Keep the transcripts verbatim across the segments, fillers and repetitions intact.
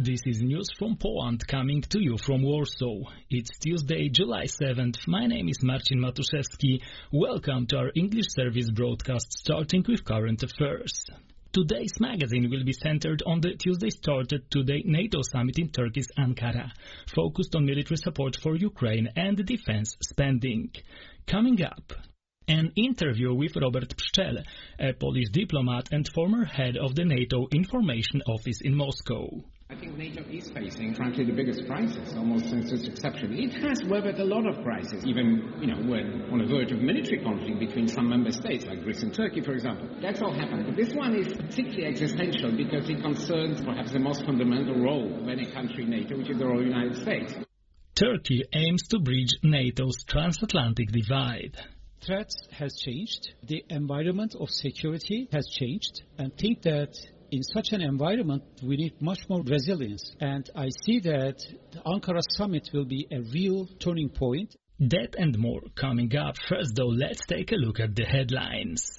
This is news from Poland coming to you from Warsaw. It's Tuesday, July seventh. My name is Marcin Matuszewski. Welcome to our English service broadcast, starting with current affairs. Today's magazine will be centered on the Tuesday started today NATO summit in Turkey's Ankara, focused on military support for Ukraine and defense spending. Coming up, an interview with Robert Pszczell, a Polish diplomat and former head of the NATO Information Office in Moscow. I think NATO is facing, frankly, the biggest crisis, almost since its inception. It has weathered a lot of crises, even, you know, we're on the verge of military conflict between some member states, like Greece and Turkey, for example. That's all happened. But this one is particularly existential because it concerns perhaps the most fundamental role of any country in NATO, which is the role of the United States. Turkey aims to bridge NATO's transatlantic divide. Threats has changed, the environment of security has changed, and think that in such an environment we need much more resilience. And I see that the Ankara summit will be a real turning point. That and more coming up. First though, let's take a look at the headlines.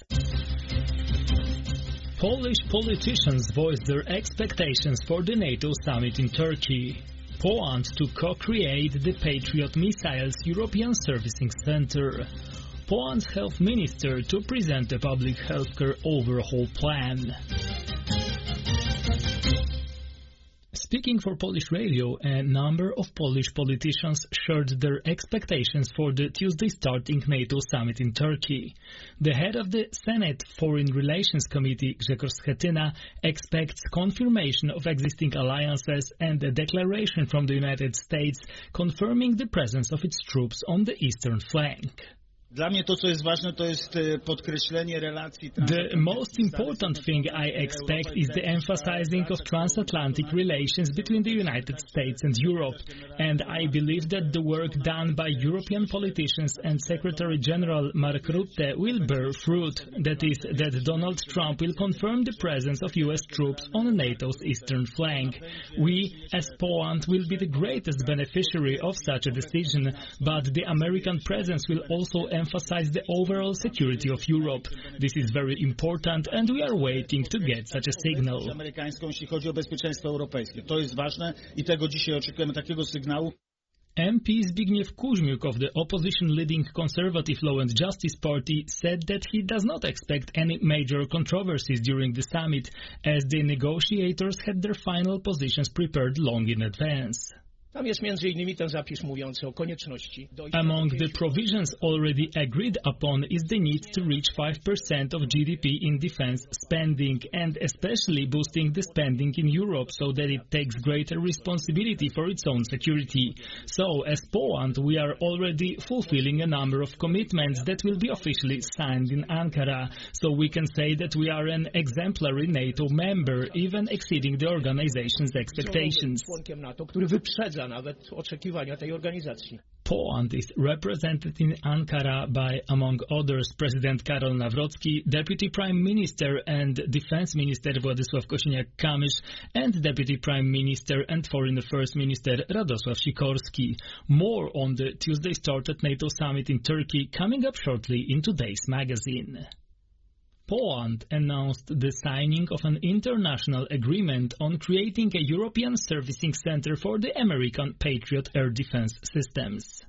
Polish politicians voiced their expectations for the NATO summit in Turkey. Poland to co-create the Patriot Missiles European Servicing Center. Poland's health minister to present a public healthcare overhaul plan. Speaking for Polish radio, a number of Polish politicians shared their expectations for the Tuesday starting NATO summit in Turkey. The head of the Senate Foreign Relations Committee, Grzegorz Schetyna, expects confirmation of existing alliances and a declaration from the United States confirming the presence of its troops on the eastern flank. The most important thing I expect is the emphasizing of transatlantic relations between the United States and Europe, and I believe that the work done by European politicians and Secretary General Mark Rutte will bear fruit. That is, that Donald Trump will confirm the presence of U S troops on NATO's eastern flank. We, as Poland, will be the greatest beneficiary of such a decision, but the American presence will also emphasize the overall security of Europe. This is very important and we are waiting to get such a signal. M P Zbigniew Kuźmiuk of the opposition-leading Conservative Law and Justice Party said that he does not expect any major controversies during the summit, as the negotiators had their final positions prepared long in advance. Among the provisions already agreed upon is the need to reach five percent of G D P in defense spending, and especially boosting the spending in Europe so that it takes greater responsibility for its own security. So, as Poland, we are already fulfilling a number of commitments that will be officially signed in Ankara. So we can say that we are an exemplary NATO member, even exceeding the organization's expectations. Poland is represented in Ankara by, among others, President Karol Nawrocki, Deputy Prime Minister and Defense Minister Władysław Kosiniak-Kamysz, and Deputy Prime Minister and Foreign Affairs Minister Radosław Sikorski. More on the Tuesday started NATO summit in Turkey coming up shortly in today's magazine. Poland announced the signing of an international agreement on creating a European servicing center for the American Patriot air defense systems.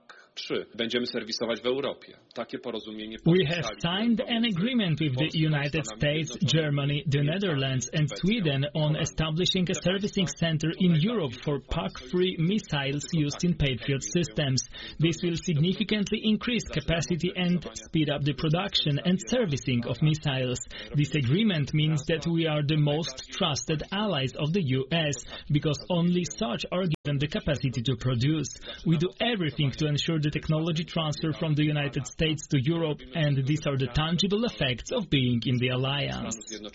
We have signed an agreement with the United States, Germany, the Netherlands and Sweden on establishing a servicing center in Europe for P A C-free missiles used in Patriot systems. This will significantly increase capacity and speed up the production and servicing of missiles. This agreement means that we are the most trusted allies of the U S because only such are given the capacity to produce. We do everything to ensure the technology transfer from the United States to Europe, and these are the tangible effects of being in the alliance.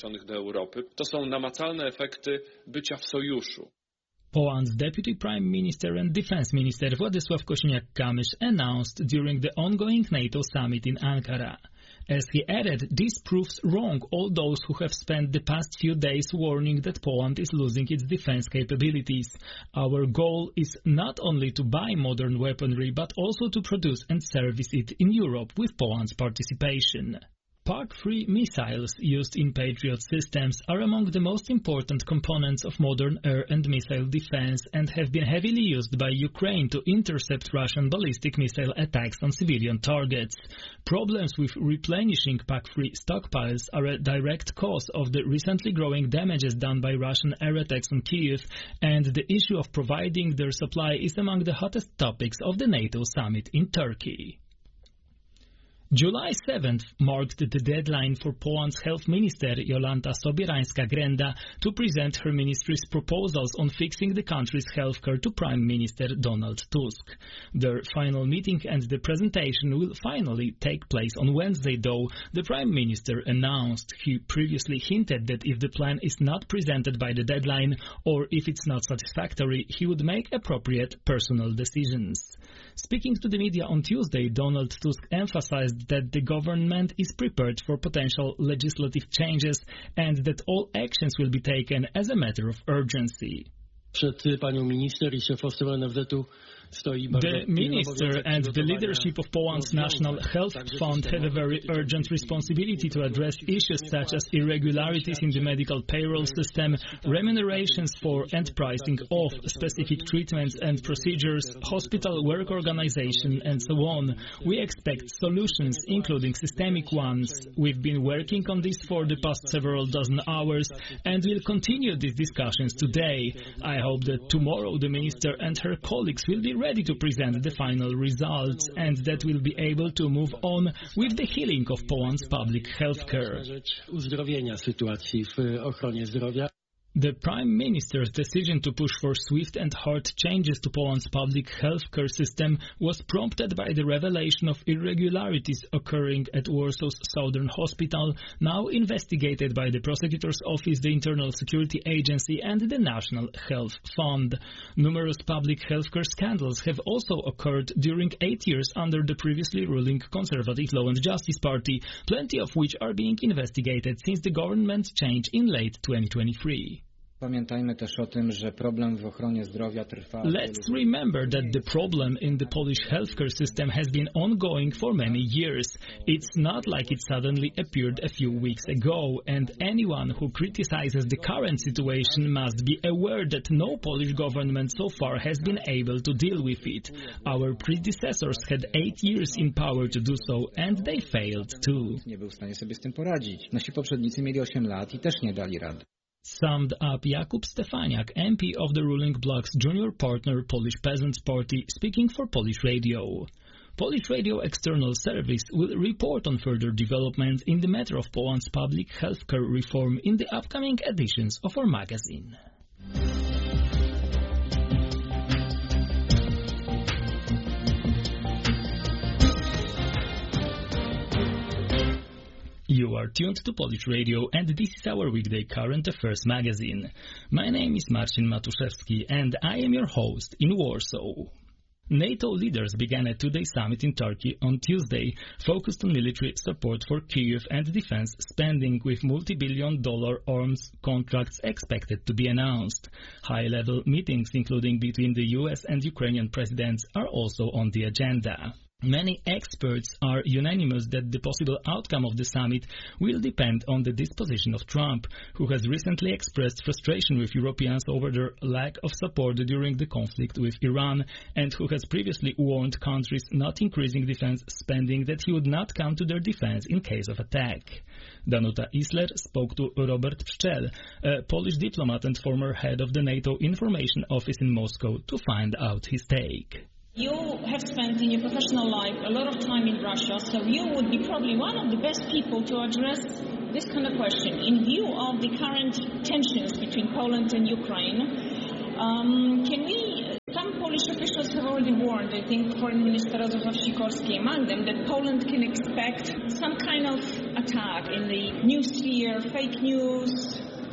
Poland's Deputy Prime Minister and Defense Minister Władysław Kosiniak-Kamysz announced during the ongoing NATO summit in Ankara. As he added, this proves wrong all those who have spent the past few days warning that Poland is losing its defense capabilities. Our goal is not only to buy modern weaponry, but also to produce and service it in Europe with Poland's participation. P A C-free missiles used in Patriot systems are among the most important components of modern air and missile defense and have been heavily used by Ukraine to intercept Russian ballistic missile attacks on civilian targets. Problems with replenishing P A C-free stockpiles are a direct cause of the recently growing damages done by Russian air attacks on Kyiv, and the issue of providing their supply is among the hottest topics of the NATO summit in Turkey. July seventh marked the deadline for Poland's Health Minister Jolanta Sobierańska-Grenda to present her ministry's proposals on fixing the country's healthcare to Prime Minister Donald Tusk. Their final meeting and the presentation will finally take place on Wednesday, though the Prime Minister announced. He previously hinted that if the plan is not presented by the deadline or if it's not satisfactory, he would make appropriate personal decisions. Speaking to the media on Tuesday, Donald Tusk emphasized that the government is prepared for potential legislative changes and that all actions will be taken as a matter of urgency. The minister and the leadership of Poland's National Health Fund have a very urgent responsibility to address issues such as irregularities in the medical payroll system, remunerations for and pricing of specific treatments and procedures, hospital work organization, and so on. We expect solutions, including systemic ones. We've been working on this for the past several dozen hours and will continue these discussions today. I hope that tomorrow the minister and her colleagues will be ready to present the final results and that we'll be able to move on with the healing of Poland's public health care. The Prime Minister's decision to push for swift and hard changes to Poland's public healthcare system was prompted by the revelation of irregularities occurring at Warsaw's Southern Hospital, now investigated by the Prosecutor's Office, the Internal Security Agency and the National Health Fund. Numerous public healthcare scandals have also occurred during eight years under the previously ruling Conservative Law and Justice Party, plenty of which are being investigated since the government change in late twenty twenty-three. Let's remember that the problem in the Polish healthcare system has been ongoing for many years. It's not like it suddenly appeared a few weeks ago, and anyone who criticizes the current situation must be aware that no Polish government so far has been able to deal with it. Our predecessors had eight years in power to do so, and they failed too. Summed up Jakub Stefaniak, M P of the ruling bloc's junior partner Polish Peasants' Party, speaking for Polish Radio. Polish Radio External Service will report on further developments in the matter of Poland's public healthcare reform in the upcoming editions of our magazine. You are tuned to Polish Radio, and this is our weekday current affairs magazine. My name is Marcin Matuszewski, and I am your host in Warsaw. NATO leaders began a two-day summit in Turkey on Tuesday, focused on military support for Kyiv and defense spending, with multi-billion dollar arms contracts expected to be announced. High-level meetings, including between the U S and Ukrainian presidents, are also on the agenda. Many experts are unanimous that the possible outcome of the summit will depend on the disposition of Trump, who has recently expressed frustration with Europeans over their lack of support during the conflict with Iran, and who has previously warned countries not increasing defense spending that he would not come to their defense in case of attack. Danuta Isler spoke to Robert Pszczell, a Polish diplomat and former head of the NATO Information Office in Moscow, to find out his take. You have spent in your professional life a lot of time in Russia, so you would be probably one of the best people to address this kind of question. In view of the current tensions between Poland and Ukraine, um, can we, some Polish officials have already warned, I think Foreign Minister Radosław Sikorski among them, that Poland can expect some kind of attack in the news sphere, fake news,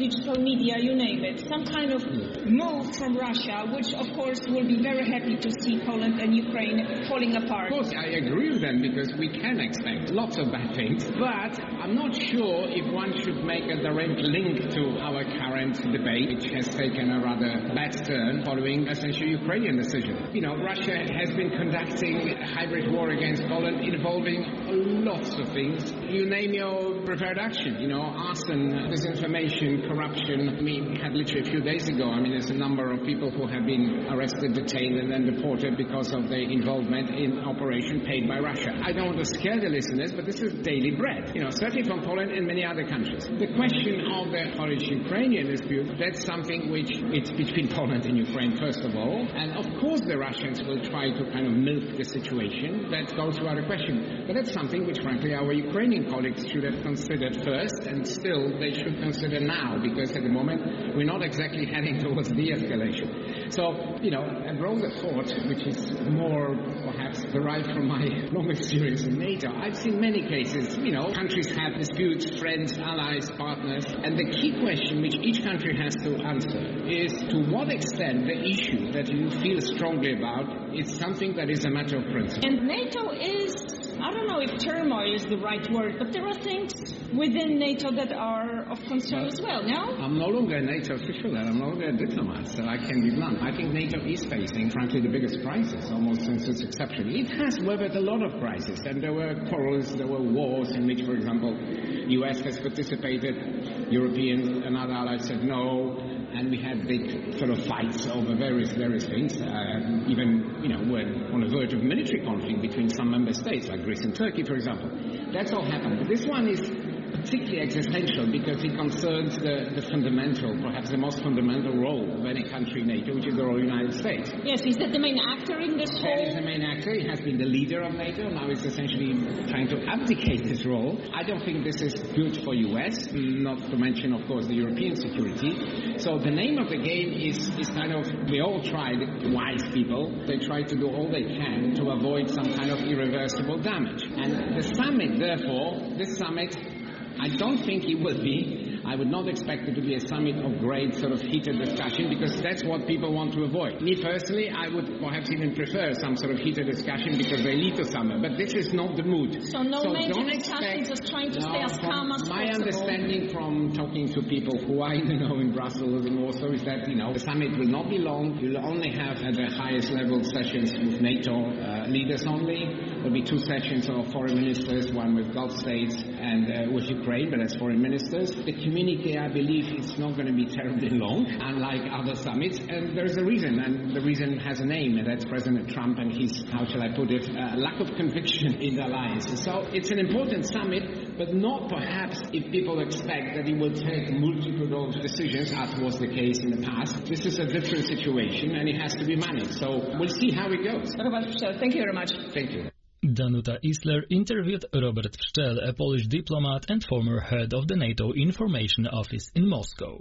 digital media, you name it, some kind of move from Russia, which of course will be very happy to see Poland and Ukraine falling apart. Of course, I agree with them because we can expect lots of bad things, but I'm not sure if one should make a direct link to our current debate, which has taken a rather bad turn following essentially Ukrainian decision. You know, Russia has been conducting a hybrid war against Poland involving lots of things. You name your preferred action, you know, arson, disinformation, corruption. I mean, we had literally a few days ago, I mean, there's a number of people who have been arrested, detained, and then deported because of their involvement in operation paid by Russia. I don't want to scare the listeners, but this is daily bread, you know, certainly from Poland and many other countries. The question of the Polish-Ukrainian dispute, that's something which it's between Poland and Ukraine, first of all, and of course the Russians will try to kind of milk the situation. That goes to other question. But that's something which, frankly, our Ukrainian colleagues should have considered first, and still they should consider now, because at the moment we're not exactly heading towards de-escalation. So, you know, a broader thought, which is more perhaps derived from my long experience in NATO, I've seen many cases, you know, countries have disputes, friends, allies, partners, and the key question which each country has to answer is to what extent the issue that you feel strongly about is something that is a matter of principle. And NATO is, I don't know if turmoil is the right word, but there are things within NATO that are of concern well, as well, no? I'm no longer a NATO official and I'm no longer a diplomat, so I can be blunt. I think NATO is facing, frankly, the biggest crisis, almost since its inception. It has weathered a lot of crises, and there were quarrels, there were wars in which, for example, U S has participated, Europeans and other allies said no, and we had big sort of fights over various, various things. Uh, even, you know, we're on the verge of military conflict between some member states, like Greece and Turkey, for example. That's all happened. But this one is particularly existential because it concerns the, the fundamental, perhaps the most fundamental role of any country in NATO, which is the role of the United States. Yes, is that the main actor in this whole... That is the main actor. He has been the leader of NATO. Now he's essentially trying to abdicate his role. I don't think this is good for U S, not to mention, of course, the European security. So the name of the game is, is kind of, we all tried, wise people, they try to do all they can to avoid some kind of irreversible damage. And the summit, therefore, this summit, I don't think it will be. I would not expect it to be a summit of great sort of heated discussion because that's what people want to avoid. Me personally, I would perhaps even prefer some sort of heated discussion because they lead to summer, but this is not the mood. So no so major don't discussion, expect, just trying to no, stay as calm as my possible. understanding from talking to people who I know in Brussels and Warsaw is that, you know, the summit will not be long. You'll only have at the highest level sessions with NATO uh, leaders only. There'll be two sessions of foreign ministers, one with Gulf states and uh, with Ukraine, but as foreign ministers. The communique, I believe, it's not going to be terribly long, unlike other summits, and there's a reason, and the reason has a name, and that's President Trump and his, how shall I put it, uh, lack of conviction in the alliance. So it's an important summit, but not perhaps if people expect that it will take multiple decisions, as was the case in the past. This is a different situation, and it has to be managed. So we'll see how it goes. Thank you very much. Thank you. Danuta Isler interviewed Robert Pszczell, a Polish diplomat and former head of the NATO Information Office in Moscow.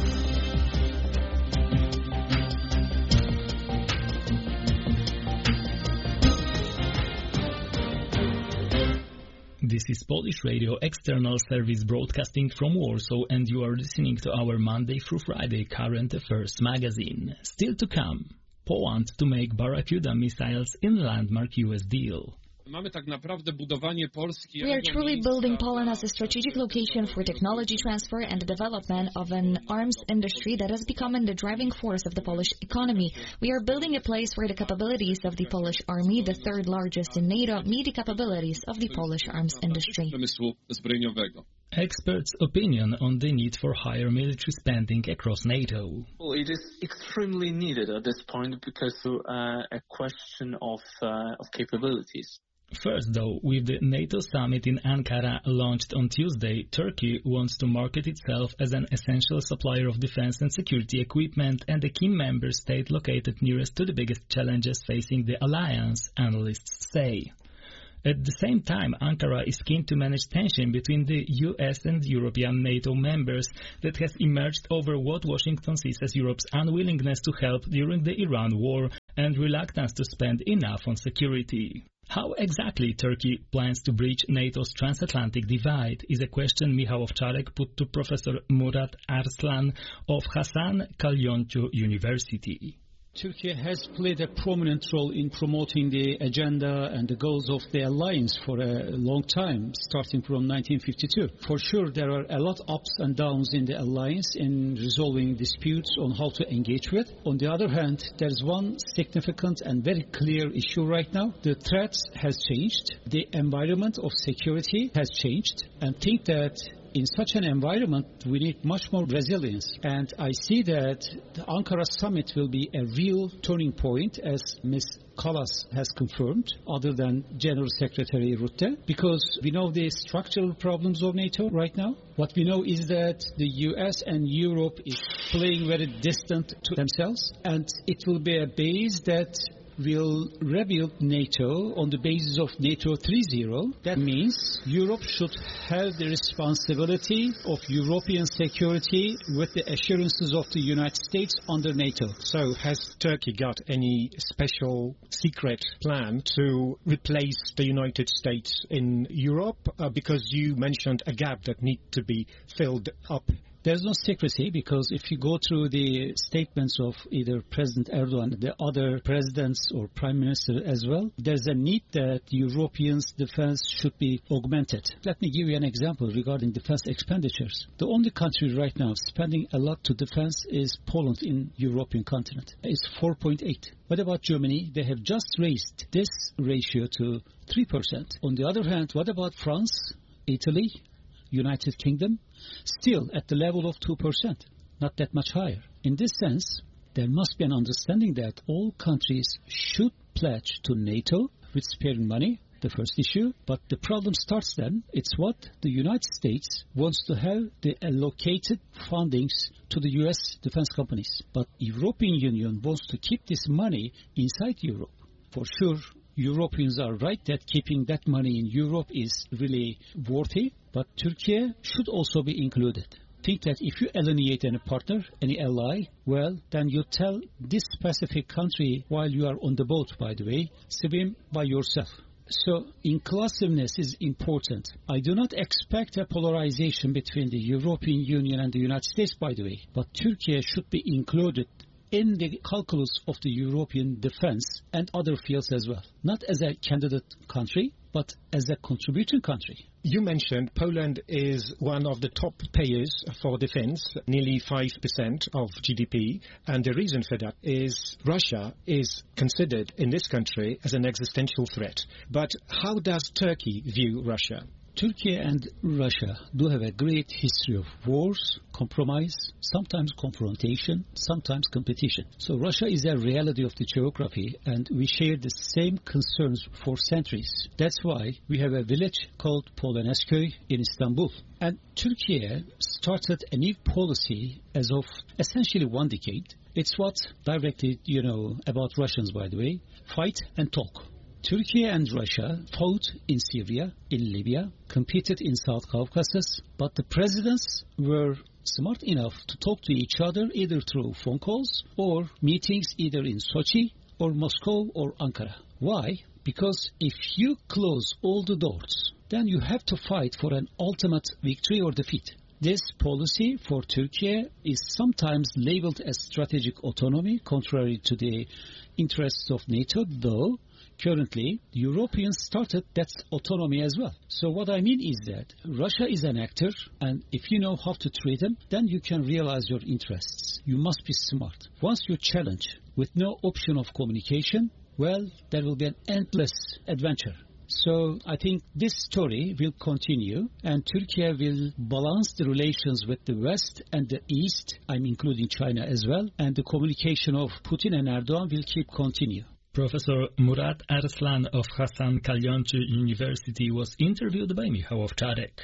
This is Polish Radio External Service broadcasting from Warsaw, and you are listening to our Monday through Friday Current Affairs magazine. Still to come, Poland to make Barracuda missiles in landmark U S deal. We are truly building Poland as a strategic location for technology transfer and the development of an arms industry that has become the driving force of the Polish economy. We are building a place where the capabilities of the Polish army, the third largest in NATO, meet the capabilities of the Polish arms industry. Experts' opinion on the need for higher military spending across NATO. Well, it is extremely needed at this point because of uh, a question of, uh, of capabilities. First, though, with the NATO summit in Ankara launched on Tuesday, Turkey wants to market itself as an essential supplier of defense and security equipment and a key member state located nearest to the biggest challenges facing the alliance, analysts say. At the same time, Ankara is keen to manage tension between the U S and European NATO members that has emerged over what Washington sees as Europe's unwillingness to help during the Iran war and reluctance to spend enough on security. How exactly Turkey plans to bridge NATO's transatlantic divide is a question Michał Owczarek put to Professor Murat Arslan of Hasan Kalyoncu University. Turkey has played a prominent role in promoting the agenda and the goals of the alliance for a long time, starting from nineteen fifty-two. For sure, there are a lot of ups and downs in the alliance in resolving disputes on how to engage with. On the other hand, there's one significant and very clear issue right now. The threat has changed. The environment of security has changed. And think that in such an environment, we need much more resilience. And I see that the Ankara summit will be a real turning point, as Miz Kallas has confirmed, other than General Secretary Rutte, because we know the structural problems of NATO right now. What we know is that the U S and Europe is playing very distant to themselves, and it will be a base that will rebuild NATO on the basis of NATO three point oh. That means Europe should have the responsibility of European security with the assurances of the United States under NATO. So has Turkey got any special secret plan to replace the United States in Europe? Uh, because you mentioned a gap that needs to be filled up. There's no secrecy, because if you go through the statements of either President Erdogan, the other presidents or prime minister as well, there's a need that Europeans' defense should be augmented. Let me give you an example regarding defense expenditures. The only country right now spending a lot to defense is Poland in European continent. It's four point eight. What about Germany? They have just raised this ratio to three percent. On the other hand, what about France, Italy, United Kingdom? Still at the level of two percent, not that much higher. In this sense, there must be an understanding that all countries should pledge to NATO with sparing money, the first issue. But the problem starts then. It's what the United States wants to have the allocated fundings to the U S defense companies. But European Union wants to keep this money inside Europe. For sure, Europeans are right that keeping that money in Europe is really worthy, but Turkey should also be included. Think that if you alienate any partner, any ally, well, then you tell this specific country while you are on the boat, by the way, swim by yourself. So inclusiveness is important. I do not expect a polarization between the European Union and the United States, by the way, but Turkey should be included in the calculus of the European defense and other fields as well. Not as a candidate country, but as a contributing country. You mentioned Poland is one of the top payers for defense, nearly five percent of G D P. And the reason for that is Russia is considered in this country as an existential threat. But how does Turkey view Russia? Turkey and Russia do have a great history of wars, compromise, sometimes confrontation, sometimes competition. So Russia is a reality of the geography, and we share the same concerns for centuries. That's why we have a village called Polonezköy in Istanbul. And Turkey started a new policy as of essentially one decade. It's what directed, you know, about Russians, by the way, fight and talk. Turkey and Russia fought in Syria, in Libya, competed in South Caucasus, but the presidents were smart enough to talk to each other either through phone calls or meetings either in Sochi or Moscow or Ankara. Why? Because if you close all the doors, then you have to fight for an ultimate victory or defeat. This policy for Turkey is sometimes labeled as strategic autonomy, contrary to the interests of NATO, though currently, the Europeans started that autonomy as well. So what I mean is that Russia is an actor, and if you know how to treat them, then you can realize your interests. You must be smart. Once you challenge with no option of communication, well, there will be an endless adventure. So I think this story will continue, and Turkey will balance the relations with the West and the East, I'm including China as well, and the communication of Putin and Erdogan will keep continue. Professor Murat Arslan of Hasan Kalyoncu University was interviewed by Michał Owczarek.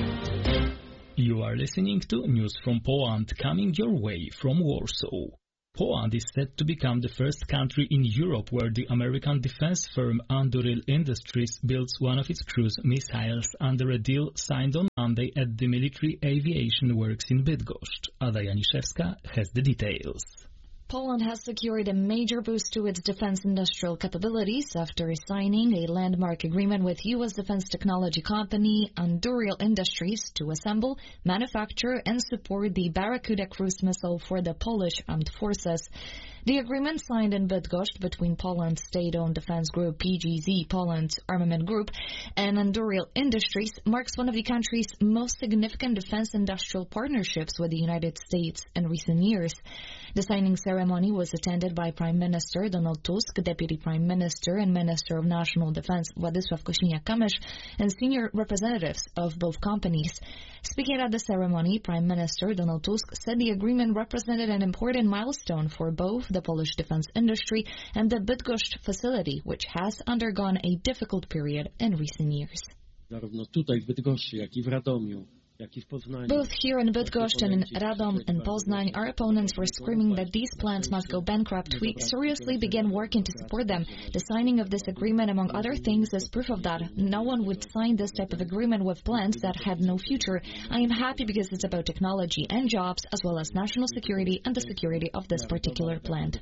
You are listening to News from Poland, coming your way from Warsaw. Poland is set to become the first country in Europe where the American defense firm Anduril Industries builds one of its cruise missiles under a deal signed on Monday at the Military Aviation Works in Bydgoszcz. Ada Janiszewska has the details. Poland has secured a major boost to its defense industrial capabilities after signing a landmark agreement with U S defense technology company Anduril Industries to assemble, manufacture, and support the Barracuda cruise missile for the Polish armed forces. The agreement signed in Bydgoszcz between Poland's state-owned defense group P G Z, Poland's armament group, and Anduril Industries marks one of the country's most significant defense industrial partnerships with the United States in recent years. The signing ceremony was attended by Prime Minister Donald Tusk, Deputy Prime Minister and Minister of National Defense Władysław Kosiniak-Kamysz, and senior representatives of both companies. Speaking at the ceremony, Prime Minister Donald Tusk said the agreement represented an important milestone for both the Polish defense industry and the Bydgoszcz facility, which has undergone a difficult period in recent years. Both here in Bydgoszcz and in Radom and Poznań, our opponents were screaming that these plants must go bankrupt. We seriously began working to support them. The signing of this agreement, among other things, is proof of that. No one would sign this type of agreement with plants that had no future. I am happy because it's about technology and jobs, as well as national security and the security of this particular plant.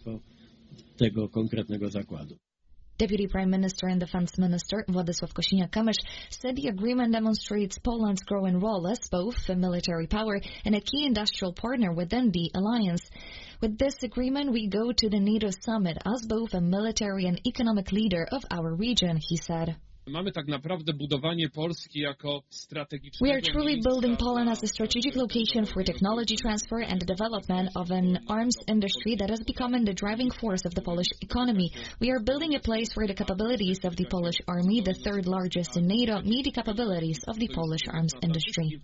Deputy Prime Minister and Defense Minister Władysław Kosiniak-Kamysz said the agreement demonstrates Poland's growing role as both a military power and a key industrial partner within the alliance. With this agreement, we go to the NATO summit as both a military and economic leader of our region, he said. We are truly building Poland as a strategic location for technology transfer and the development of an arms industry that has become the driving force of the Polish economy. We are building a place where the capabilities of the Polish army, the third largest in NATO, meet the capabilities of the Polish arms industry.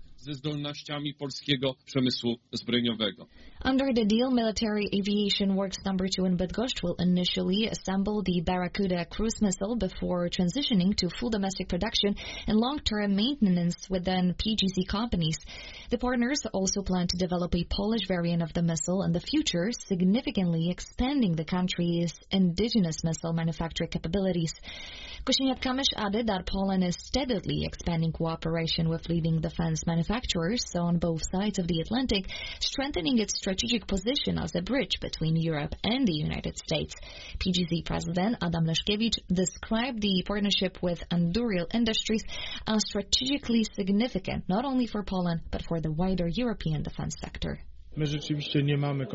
Under the deal, Military Aviation Works number two in Bydgoszcz will initially assemble the Barracuda cruise missile before transitioning to full domestic production and long-term maintenance within P G Z companies. The partners also plan to develop a Polish variant of the missile in the future, significantly expanding the country's indigenous missile manufacturing capabilities. Kosiniak-Kamysz added that Poland is steadily expanding cooperation with leading defense manufacturers on both sides of the Atlantic, strengthening its strategic position as a bridge between Europe and the United States. P G Z President Adam Leszkiewicz described the partnership with Anduril Industries as strategically significant, not only for Poland, but for the wider European defense sector. We truly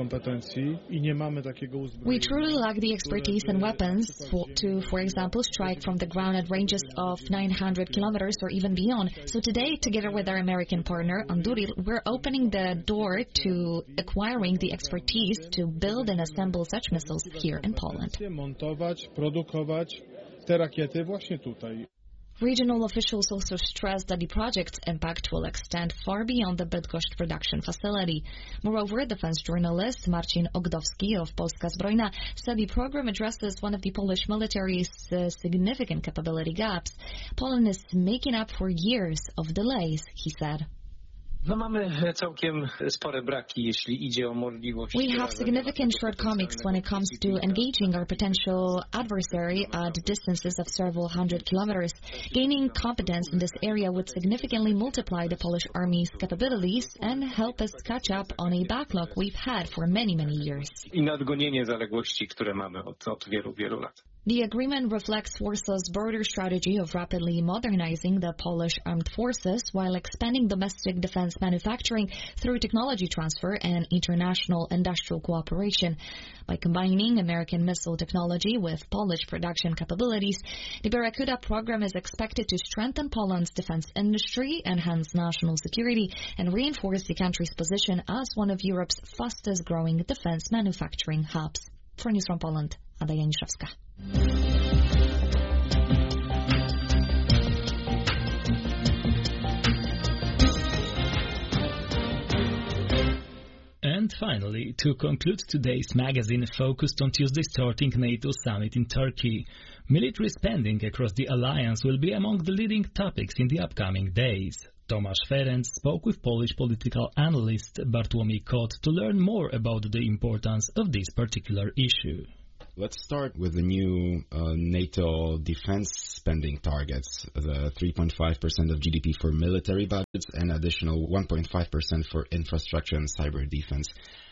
lack the expertise and weapons for, to, for example, strike from the ground at ranges of nine hundred kilometers or even beyond. So today, together with our American partner, Anduril, we're opening the door to acquiring the expertise to build and assemble such missiles here in Poland. Regional officials also stressed that the project's impact will extend far beyond the Bydgoszcz production facility. Moreover, defense journalist Marcin Ogdowski of Polska Zbrojna said the program addresses one of the Polish military's uh, significant capability gaps. Poland is making up for years of delays, he said. We have significant shortcomings when it comes to engaging our potential adversary at distances of several hundred kilometers. Gaining competence in this area would significantly multiply the Polish army's capabilities and help us catch up on a backlog we've had for many, many years. The agreement reflects Warsaw's broader strategy of rapidly modernizing the Polish armed forces while expanding domestic defense manufacturing through technology transfer and international industrial cooperation. By combining American missile technology with Polish production capabilities, the Barracuda program is expected to strengthen Poland's defense industry, enhance national security, and reinforce the country's position as one of Europe's fastest-growing defense manufacturing hubs. For News from Poland, Ada Janiszewska. And finally, to conclude today's magazine focused on Tuesday's starting NATO summit in Turkey, military spending across the alliance will be among the leading topics in the upcoming days. Tomasz Ferenc spoke with Polish political analyst Bartłomiej Kot to learn more about the importance of this particular issue. Let's start with the new uh, NATO defense spending targets, the three point five percent of G D P for military budgets and additional one point five percent for infrastructure and cyber defense.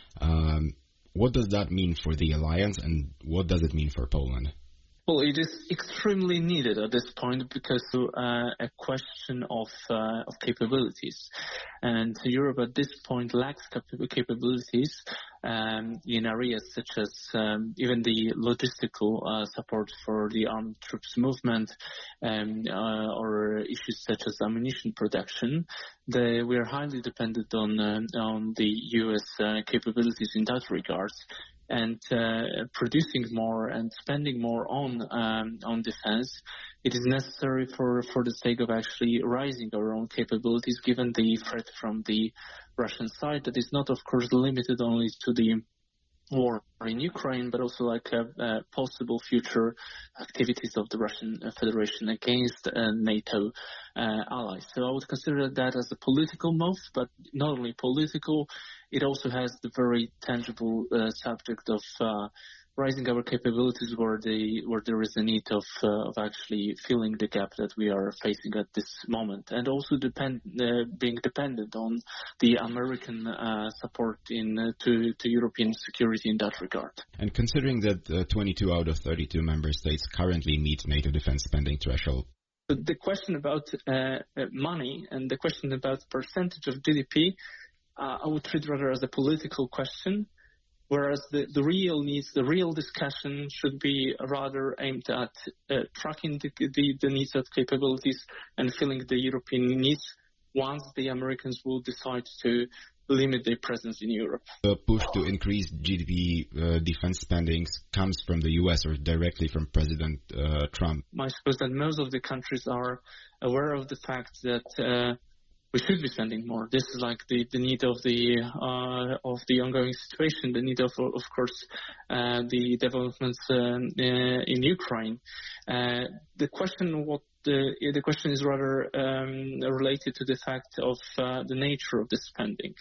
Um, what does that mean for the alliance, and what does it mean for Poland? Well, it is extremely needed at this point because uh, a question of uh, of capabilities, and Europe at this point lacks cap- capabilities um, in areas such as um, even the logistical uh, support for the armed troops movement, um, uh, or issues such as ammunition production. The, we are highly dependent on uh, on the U S uh, capabilities in that regard. And uh, producing more and spending more on um, on defense, it is necessary for, for the sake of actually raising our own capabilities, given the threat from the Russian side that is not, of course, limited only to the war in Ukraine, but also like uh, uh, possible future activities of the Russian Federation against uh, NATO uh, allies. So I would consider that as a political move, but not only political, it also has the very tangible uh, subject of uh, raising our capabilities where the where there is a need of uh, of actually filling the gap that we are facing at this moment, and also depend uh, being dependent on the American uh, support in uh, to to European security in that regard. And considering that uh, twenty-two out of thirty-two member states currently meet NATO defense spending threshold. But the question about uh, money and the question about percentage of G D P, uh, I would treat rather as a political question. Whereas the, the real needs, the real discussion should be rather aimed at uh, tracking the, the, the needs of capabilities and filling the European needs once the Americans will decide to limit their presence in Europe. The push to increase G D P uh, defense spending comes from the U S or directly from President uh, Trump? I suppose that most of the countries are aware of the fact that uh, we should be spending more. This is like the, the need of the uh, of the ongoing situation, the need of, of course, uh, the developments uh, uh, in Ukraine. Uh, the question what the the question is rather um, related to the fact of uh, the nature of the spending,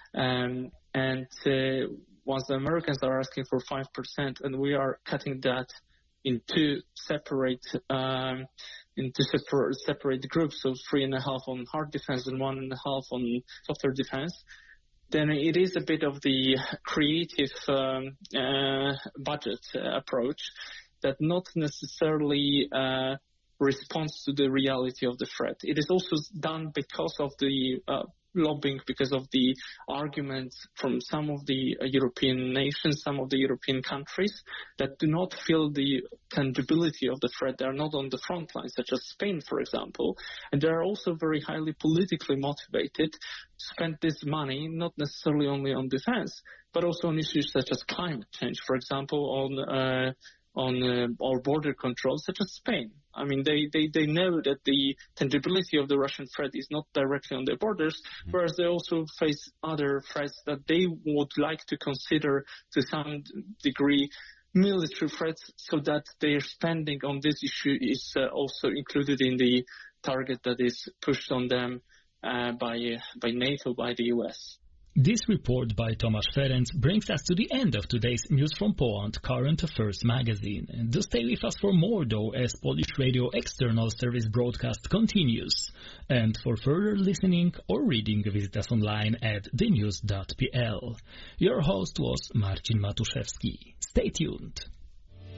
um, and uh, once the Americans are asking for five percent, and we are cutting that in two separate. Um, into separate, separate groups, so three and a half on hard defense and one and a half on softer defense, then it is a bit of the creative um, uh, budget uh, approach that not necessarily uh, responds to the reality of the threat. It is also done because of the uh, lobbying, because of the arguments from some of the uh, European nations, some of the European countries that do not feel the tangibility of the threat. They are not on the front line, such as Spain, for example. And they are also very highly politically motivated to spend this money, not necessarily only on defense, but also on issues such as climate change, for example, on uh, on uh, our border control, such as Spain. I mean, they, they, they know that the tangibility of the Russian threat is not directly on their borders, whereas they also face other threats that they would like to consider to some degree military threats, so that their spending on this issue is uh, also included in the target that is pushed on them uh, by, uh, by NATO, by the U S. This report by Tomasz Ferenc brings us to the end of today's News from Poland Current Affairs magazine. Do stay with us for more, though, as Polish Radio External Service broadcast continues. And for further listening or reading, visit us online at the news dot p l. Your host was Marcin Matuszewski. Stay tuned.